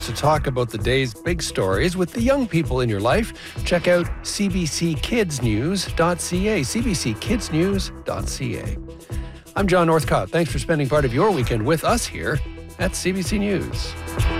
To talk about the day's big stories with the young people in your life, check out cbckidsnews.ca, cbckidsnews.ca. I'm John Northcott. Thanks for spending part of your weekend with us here at CBC News.